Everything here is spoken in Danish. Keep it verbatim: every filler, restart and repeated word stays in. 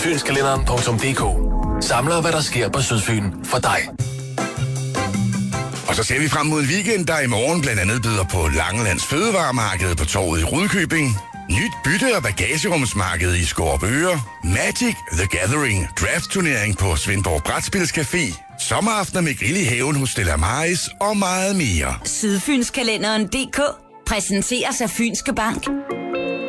Fynskalenderen punktum d k samler, hvad der sker på Sydfyn for dig. Og så ser vi frem mod en weekend, der i morgen blandt andet byder på Langelands Fødevaremarked på torvet i Rudkøbing, nyt bytte- og bagagerumsmarked i Skorpøre, Magic The Gathering draftturnering på Svendborg Brætspilscafé, sommeraftener med grill i haven hos Stella Maris og meget mere. Sydfynskalenderen punktum d k præsenteres af Fynske Bank.